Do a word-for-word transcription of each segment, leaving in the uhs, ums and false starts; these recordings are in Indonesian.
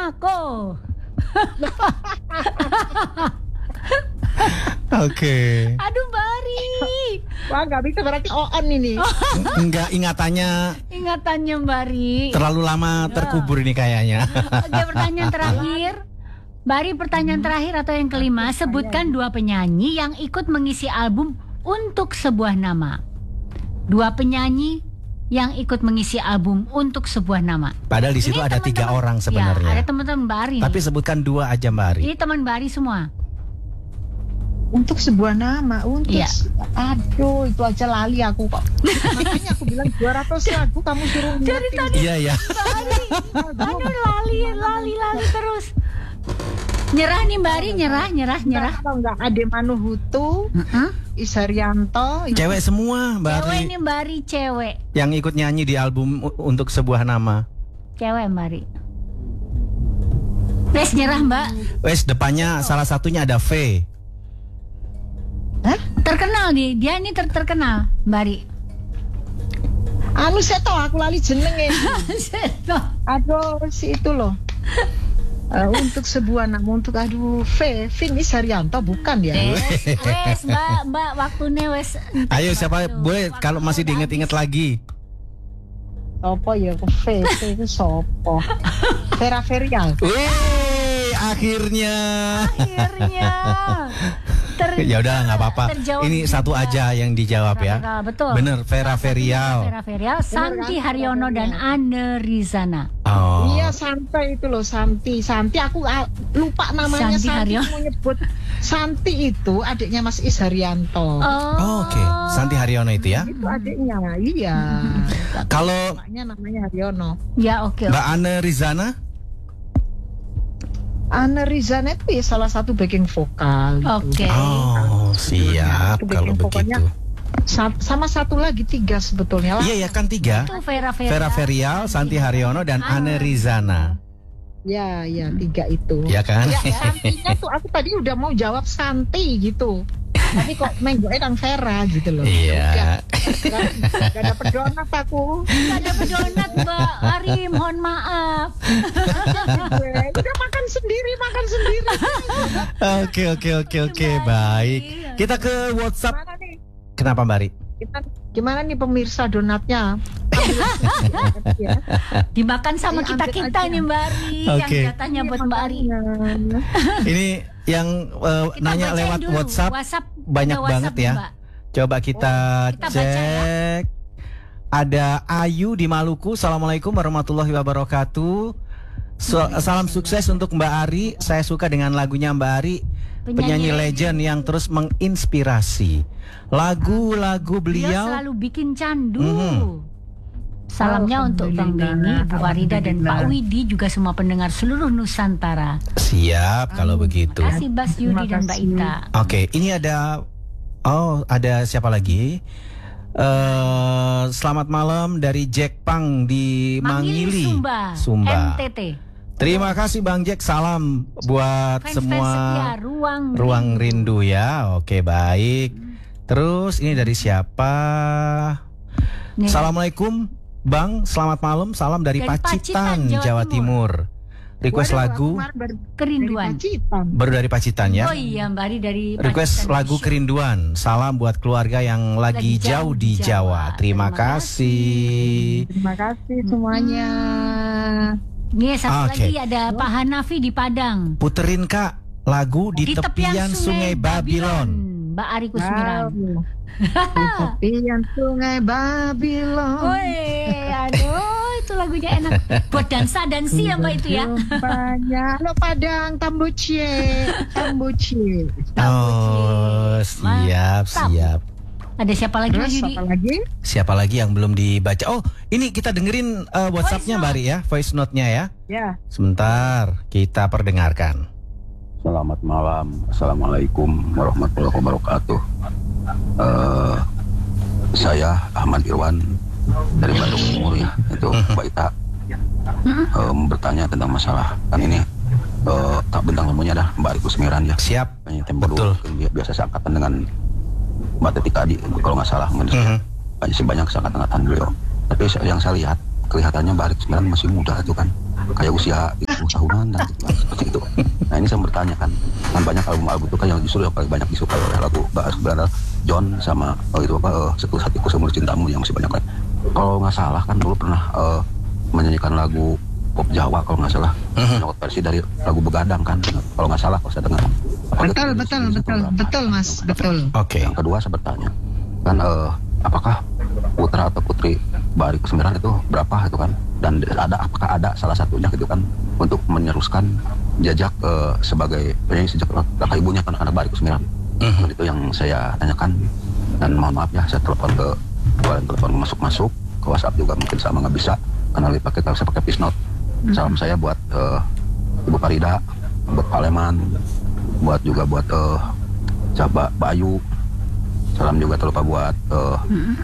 Monaco. Oke. Aduh Mbak Ari. Wah nggak bisa berarti on ini. Enggak, ingatannya Ingatannya Mbak Ari. terlalu lama terkubur ini kayaknya. Oke, pertanyaan terakhir. Mbak Ari, pertanyaan terakhir atau yang kelima, sebutkan dua penyanyi yang ikut mengisi album Untuk Sebuah Nama. Dua penyanyi yang ikut mengisi album Untuk Sebuah Nama. Padahal di situ Ini ada tiga teman-teman- orang Ya, sebenarnya. ada teman-teman Mbak Ari. Tapi nih. sebutkan dua aja Mbak Ari. Ini teman Mbak Ari semua. Untuk sebuah nama, untuk Iya. se- aduh itu aja lali aku kok. Makanya aku bilang dua ratus lagu kamu suruh Dari ngingetin. tadi Iya ya. Mbak Ari. Aduh lali, lali, lali terus. Nyerah nih Mbak Ari, nyerah, nyerah, nyerah. Kalau nggak Ade Manuhutu, Heeh. Isarianto, Cewek semua Mbak Cewek Ari ini Mbak Ari, cewek. yang ikut nyanyi di album U- Untuk Sebuah Nama. Cewek Mbak Ari. Wes nyerah Mbak. Wes depannya salah satunya ada V. Hah? Terkenal nih, dia ini ter terkenal Mbak Ari. anu seto aku lali jenenge. Seto. Aduh si itu loh. Uh, untuk sebuah nama untuk aduh V Vin Isarianto bukan ya? Wes, wes Mbak, Mbak waktunya wes. Ayo siapa Aduh, boleh waktunya kalau masih udah diinget-inget lagi. Sopo ya ke V V itu sopo? Vera Verial. Wih, akhirnya. Akhirnya. Ter- Ya udah nggak apa-apa. terjawab Ini juga. satu aja yang dijawab ya. Vera, betul. Bener, Vera Verial. Vera Verial, Santi Haryono dan Anne Rizana. Oh. Iya Santi itu loh Santi. Santi aku ah, lupa namanya Santi Santi, Haryono. mau nyebut Santi itu adiknya Mas Isarianto. Oh, Oke, Santi Haryono itu ya. Itu adiknya, iya. Kalau Namanya namanya Haryono. Ya oke. Mbak Anne Rizana, Anne Rizana itu ya salah satu backing vokal. gitu. Oke. oh siap Itu kalau backing vokalnya begitu. Sa- sama satu lagi tiga sebetulnya lah. Iya ya kan tiga. Itu Vera Verial. Vera Verial, Santi Haryono dan Anne Rizana. Ya, ya tiga itu. Ya kan? Ya, Santinya tuh aku tadi udah mau jawab Santi gitu. Tapi kok menggoe dan Vera gitu loh. Iya. Gak, gak ada pedonat aku. Nggak ada pedonat Mbak Ari, mohon maaf. Udah makan sendiri, makan sendiri. Oke oke oke oke baik. Kita ke WhatsApp. Gimana nih? Kenapa Mbak Ari? Kita, gimana nih pemirsa donatnya? Ya. Dimakan sama Ayo, kita-kita ambil aja. nih Mbak Ari. Oke. Yang jatahnya buat Mbak Ari. Ini yang uh, Kita nanya bacain lewat dulu. WhatsApp WhatsApp banyak ada WhatsApp banget nih, ya. Mbak. Coba kita, Kita baca ya. cek. Ada Ayu di Maluku. Assalamualaikum warahmatullahi wabarakatuh. So- salam sukses untuk Mbak Ari. Saya suka dengan lagunya Mbak Ari, penyanyi, Penyanyi legend yang terus menginspirasi. Lagu-lagu Beliau beliau. selalu bikin candu. Mhm. Salamnya untuk Bang Beni, Bu Farida dan Pak Widi, juga semua pendengar seluruh Nusantara. Siap kalau begitu. Terima kasih Bas Yudi dan Mbak kasih. Ita. Oke, ini ada oh ada siapa lagi? Eh, selamat malam dari Jack Pang di Mangili, Sumba, Sumba. N T T. Terima kasih Bang Jack, salam buat Fans-fans semua setia, ruang, ruang rindu ya. Oke baik. Terus ini dari siapa? Nih. Assalamualaikum Bang, selamat malam. Salam dari, Dari Pacitan, Pacitan, Jawa Jawa Timur. Request Waduh, lagu aku kemarin baru Kerinduan. dari Pacitan. baru dari Pacitan ya. Oh iya Mbak Ari dari Request Pacitan lagu Show. Kerinduan. Salam buat keluarga yang lagi, Lagi jauh di Jawa. Terima, Terima kasih. Terima kasih semuanya. Nih satu Oke. lagi ada Pak Hanafi di Padang. Puterin Kak lagu di, tepian, Sungai Babylon. Mbak Ari Kusmiran. Wow. Di tepian Sungai Babylon. Woi, aduh itu lagunya enak. Buat dansa dansi ya Mbak itu ya. Banyak lo Padang Tambucie, Tambucie. Oh, siap, Mantap. siap. Ada siapa lagi Mas Terus Yudi? apa lagi? Siapa lagi yang belum dibaca? Oh, ini kita dengerin uh, WhatsApp-nya Voice Mbak Ri ya, voice note-nya ya. Ya. Sebentar, kita perdengarkan. Selamat malam, assalamualaikum warahmatullahi wabarakatuh. Eh, saya Ahmad Irwan dari Bandung Timur ya, itu Mbak Ita eh, bertanya tentang masalah kan ini eh, tak bintang tamunya dah Mbak Ari Kusmiran ya. Siap. Penyanyi Tempo Betul. dua, dia biasa seangkatan dengan Mbak Teti Kadi kalau nggak salah mungkin Mhm. banyak sih banyak seangkatan beliau. Tapi yang saya lihat kelihatannya Mbak Ari Kusmiran masih muda itu kan, kayak usia lagu tahunan dan gitu, seperti itu. Nah ini saya bertanya kan, kan banyak album-album itu kan yang justru yang paling banyak disukai oleh lagu Mbak sebenarnya John sama oh, itu apa uh, Sekelus Hatiku Semur Cintamu yang masih banyak kan. Kalau nggak salah kan dulu pernah uh, menyanyikan lagu pop Jawa kalau nggak salah, uh-huh. versi dari lagu Begadang kan, kalau nggak salah kalau saya dengar. Betul betul betul betul, betul mas betul. Oke. Okay. Yang kedua saya bertanya kan uh, apakah putra atau putri Mbak Ari Kusmiran itu berapa itu kan, dan ada apakah ada salah satunya gitu kan untuk meneruskan jejak uh, sebagai penyanyi sejak kakak ibunya kan anak Mbak Ari Kusmiran. Uh-huh. Itu yang saya tanyakan, dan mohon maaf ya saya telepon ke kalian telepon masuk-masuk ke WhatsApp juga mungkin sama nggak bisa karena lebih pakai kalau saya pakai voice note. Salam saya buat uh, Ibu Farida, buat Pak Leman, buat juga buat uh, Mbak Bayu. Salam juga terlupa buat uh,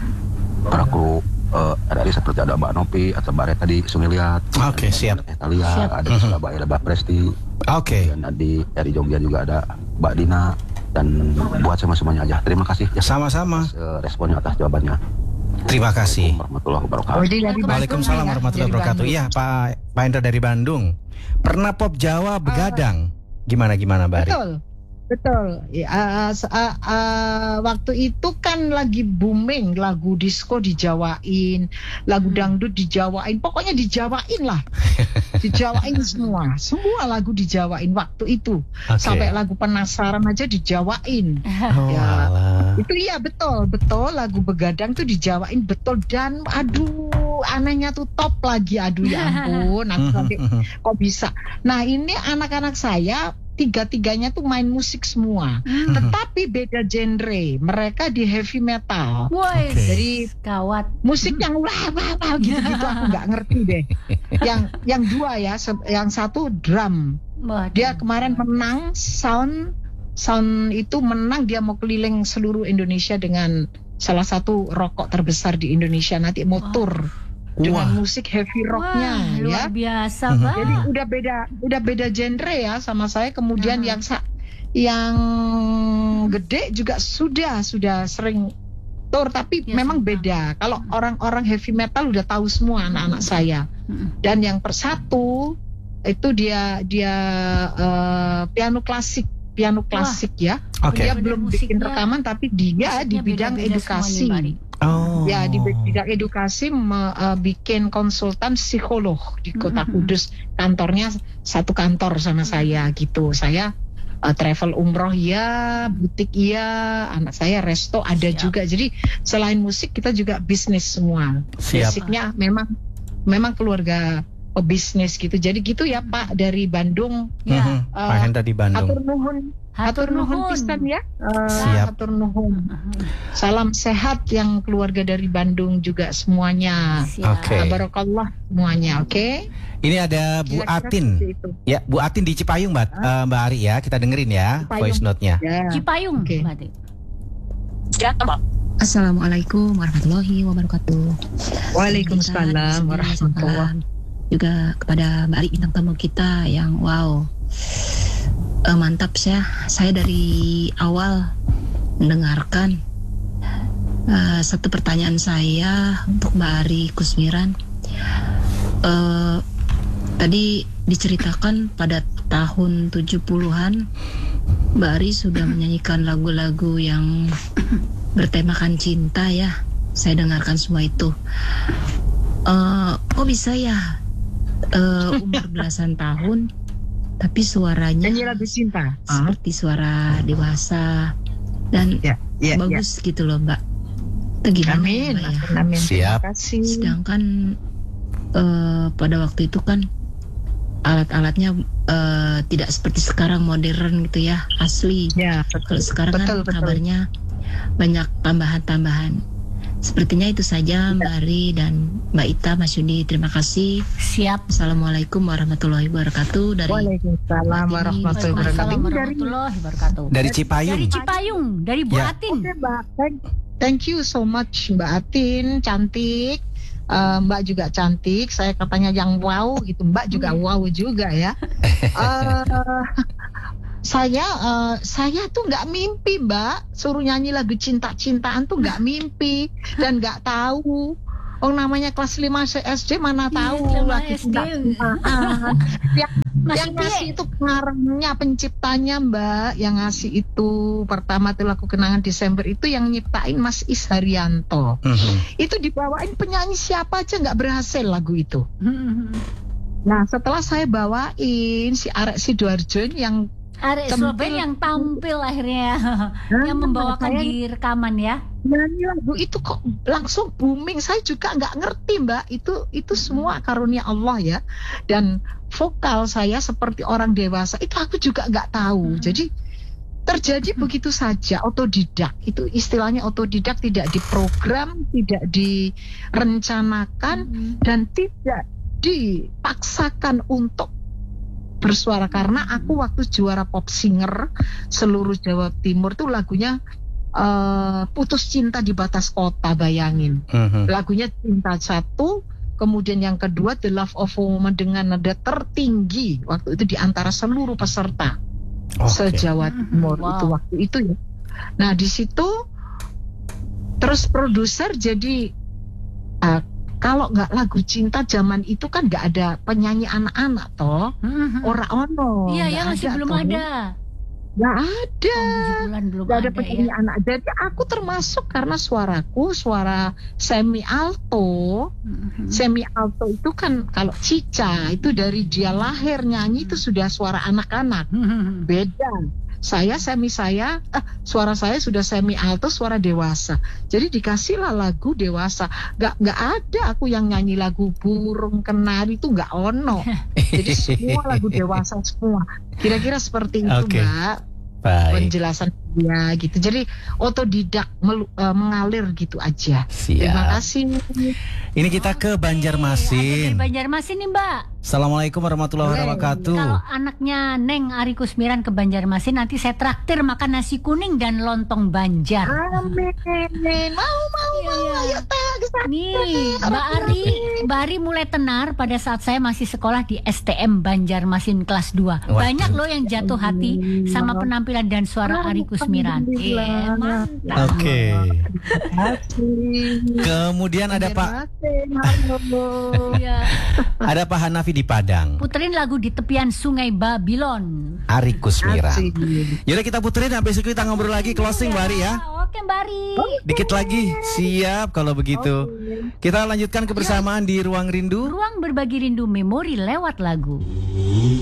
para kru uh, R R I seperti ada Mbak Nopi atau Mbak Reta di Sumiliat. Oke, okay, siap. Italia, ada di Surabaya ada Mbak Presti. Oke. Okay. Dan di dari Jogja juga ada Mbak Dina, dan buat semua-semuanya aja. Terima kasih. Ya, sama-sama. Uh, responnya atas jawabannya. Terima kasih. Warahmatullahi wabarakatuh. Waalaikumsalam warahmatullahi wabarakatuh. Iya, Pak Pak Hendra dari Bandung. Pernah pop Jawa Begadang. Gimana gimana, Mbak Ari? Betul. Betul. Uh, uh, uh, waktu itu kan lagi booming lagu disco dijawain, lagu dangdut dijawain, pokoknya dijawain lah. Dijawain semua. Semua lagu dijawain waktu itu. Okay. Sampai lagu Penasaran aja dijawain. Oh, ya. alah. Itu iya betul, betul lagu Begadang tuh dijawain betul, dan aduh anehnya tuh top lagi, aduh ya ampun, aku sampai kok bisa. Nah, ini anak-anak saya tiga-tiganya tuh main musik semua, hmm. tetapi beda genre. Mereka di heavy metal. Woi, okay. Jadi gawat. musik yang wah wah wah gitu-gitu aku nggak ngerti deh. Yang yang dua ya, yang satu drum. Waduh. Dia kemarin menang sound sound itu menang, dia mau keliling seluruh Indonesia dengan salah satu rokok terbesar di Indonesia, nanti motor. Wow. Dengan Wah. musik heavy rocknya. Wah, ya luar biasa, Pak. Jadi udah beda udah beda genre ya sama saya. Kemudian uh-huh. yang sa- yang gede juga sudah sudah sering tour, tapi ya, memang sama. beda. Kalau uh-huh. orang-orang heavy metal udah tahu semua anak-anak uh-huh. saya. Uh-huh. Dan yang persatu itu dia dia uh, piano klasik piano klasik Wah. ya. Okay. Dia belum bikin rekaman, tapi dia di bidang beda-beda edukasi. Oh. Ya, di bidang edukasi me, uh, bikin konsultan psikolog di Kota Kudus. Kantornya satu kantor sama saya gitu. Saya uh, travel umroh ya, butik ya, anak saya resto ada Siap. juga. Jadi selain musik kita juga bisnis semua. Siap. Basicnya memang memang keluarga pebisnis gitu. Jadi gitu ya Pak dari Bandung. Ya. Mm-hmm. Uh, Pak Hendra di Bandung. Hatur nuhun. Hatur nuhun pisan ya. Uh, Siap. Hatur nuhun. Salam sehat yang keluarga dari Bandung juga semuanya. Oke. Okay. Barakallah semuanya, oke? Okay? Ini ada Bu Kira-kira Atin. Ya, Bu Atin di Cipayung, Mbak. Uh, Mbak Ari ya, kita dengerin ya Cipayung. voice note-nya. Ya. Cipayung, okay. Mbak Atin. Assalamualaikum warahmatullahi wabarakatuh. Waalaikumsalam warahmatullahi wabarakatuh. Juga kepada Mbak Ari bintang tamu kita yang wow, uh, mantap ya. Saya dari awal mendengarkan. Uh, satu pertanyaan saya untuk Mbak Ari Kusmiran. Uh, tadi diceritakan pada tahun tujuh puluhan Mbak Ari sudah menyanyikan lagu-lagu yang bertemakan cinta ya. Saya dengarkan semua itu. Uh, kok bisa ya? Uh, umur belasan tahun tapi suaranya nyanyi lagu cinta seperti suara dewasa dan ya, ya, bagus ya. gitu loh Mbak. Itu gimana amin, Mbak ya? Amin. Siap. Sedangkan uh, pada waktu itu kan alat-alatnya uh, tidak seperti sekarang modern gitu ya, asli. Ya, kalau sekarang betul, kan betul. kabarnya banyak tambahan-tambahan. Sepertinya itu saja Mbak Ari dan Mbak Ita, Mas Yudi. Terima kasih. Siap. Assalamualaikum warahmatullahi wabarakatuh. Dari Waalaikumsalam warahmatullahi wabarakatuh. warahmatullahi wabarakatuh. Dari Cipayung. Dari Cipayung, dari Bu Ya. Atin. Oke, Mbak. Thank, thank you so much Mbak Atin, cantik. Uh, Mbak juga cantik. Saya katanya yang wow gitu. Mbak juga wow juga ya. Uh, Saya uh, saya tuh nggak mimpi Mbak, suruh nyanyi lagu cinta-cintaan tuh nggak mimpi dan nggak tahu. Oh namanya kelas lima S D mana tahu iya, lagi cinta-cintaan. Yang Masih yang ngasih itu pengarangnya, penciptanya Mbak, yang ngasih itu pertama tuh lagu Kenangan Desember itu yang nyiptain Mas Is Haryanto. Mhm. Itu dibawain penyanyi siapa aja nggak berhasil lagu itu. Nah setelah saya bawain si Arek Sidoarjo yang Arek Centil. Sloben yang tampil akhirnya, yang Ah, membawakan saya- di rekaman ya. nyanyi lagu itu kok langsung booming. Saya juga nggak ngerti Mbak, itu itu semua karunia Allah ya. Dan vokal saya seperti orang dewasa itu aku juga nggak tahu. Hmm. Jadi terjadi begitu saja, otodidak. Itu istilahnya otodidak, tidak diprogram, tidak direncanakan, dan tidak dipaksakan untuk bersuara. Karena aku waktu juara pop singer seluruh Jawa Timur tuh lagunya eh, Putus Cinta di Batas Kota, bayangin. Mhm. Lagunya Cinta Satu, kemudian yang kedua The Love of a Woman dengan nada tertinggi waktu itu di antara seluruh peserta Oke. se-Jawa Timur. Wow. Itu waktu itu ya. Nah di situ terus produser jadi eh, kalau nggak lagu cinta zaman itu kan nggak ada penyanyi anak-anak toh, Mhm. ora ono. Iya nggak ya, masih belum toh. ada. Nggak ada. Tahun tujuh bulan belum Gak ada ada penyanyi ya. anak. Jadi aku termasuk karena suaraku suara semi alto. Mhm. Semi alto itu kan kalau Cica itu dari dia lahir nyanyi itu sudah suara anak-anak. Mhm. Beda. Saya semi saya, eh, suara saya sudah semi alto, suara dewasa. Jadi dikasihlah lagu dewasa. Gak nggak ada aku yang nyanyi lagu burung kenari itu nggak ono. Jadi semua lagu dewasa semua. Kira-kira seperti itu Oke. Mbak. Baik. Penjelasan dia gitu. Jadi otodidak melu- eh, mengalir gitu aja. Siap. Terima kasih. Ini kita ke Ada dari Banjarmasin. Banjarmasin nih Mbak. Assalamualaikum warahmatullahi Boleh. wabarakatuh. Kalau anaknya Neng Ari Kusmiran ke Banjarmasin, nanti saya traktir makan nasi kuning dan lontong Banjar. Amin. Mau mau Iya, mau. iya. Ayo teh ke sana. Nih, Mbak Ari, Mbak Ari mulai tenar pada saat saya masih sekolah di S T M Banjarmasin kelas dua. Waduh. Banyak loh yang jatuh hati sama penampilan dan suara Ari Kusmiran. Iya, mantap. Oke. Terima kasih. Kemudian ada Pak Halo. Iya. ada Pak Hanafi di Padang. Puterin lagu di tepian Sungai Babylon. Ari Kusmiran. Asik. Yaudah kita puterin, habis itu kita ngobrol lagi closing Mbak Ari ya. Oke Mbak Ari. Dikit lagi. Siap kalau begitu. Kita lanjutkan kebersamaan di Ruang Rindu. Ruang berbagi rindu memori lewat lagu.